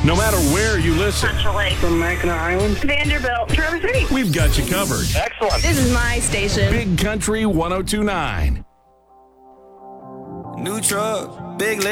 No matter where you listen, From Mackinac Island. Vanderbilt. Traverse City. we've got you covered. Excellent. This is my station. Big Country 102.9. New truck, big